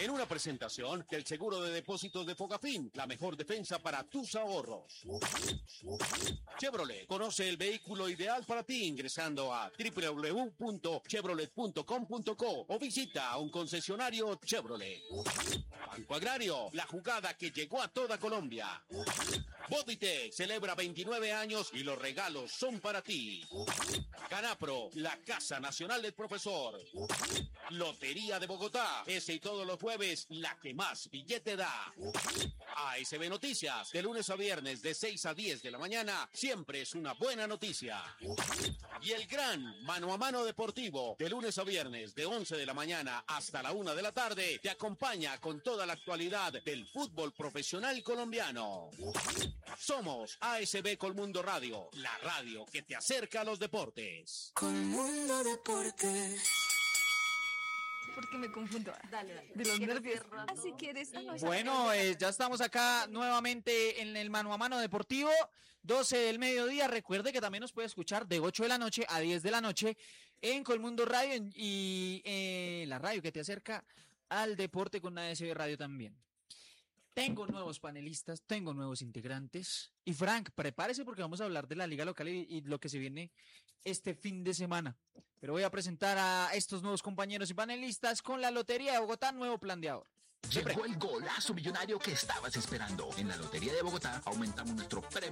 En una presentación del seguro de depósitos de Fogafín, la mejor defensa para tus ahorros. Chevrolet, conoce el vehículo ideal para ti ingresando a www.chevrolet.com.co o visita a un concesionario Chevrolet. Banco Agrario, la jugada que llegó a toda Colombia. Boditec celebra 29 años y los regalos son para ti. Canapro, la Casa Nacional del Profesor. Lotería de Bogotá, ese y todos los jueves, la que más billete da. ASB Noticias, de lunes a viernes de 6 a 10 de la mañana, siempre es una buena noticia. Y el gran Mano a Mano Deportivo, de lunes a viernes de 11 de la mañana hasta la 1 de la tarde, te acompaña con toda la actualidad del fútbol profesional colombiano. Somos ASB Colmundo Radio, la radio que te acerca a los deportes. Colmundo Deportes. Porque me confundo. Dale. De los nervios. Así quieres. Bueno, ya estamos acá nuevamente en el Mano a Mano Deportivo, 12 del mediodía. Recuerde que también nos puede escuchar de 8 de la noche a 10 de la noche en Colmundo Radio y la radio que te acerca al deporte con ASB Radio también. Tengo nuevos panelistas, tengo nuevos integrantes. Y Frank, prepárese porque vamos a hablar de la liga local y lo que se viene este fin de semana. Pero voy a presentar a estos nuevos compañeros y panelistas con la Lotería de Bogotá, nuevo plan de ahorro. Llegó el golazo millonario que estabas esperando. En la Lotería de Bogotá aumentamos nuestro premio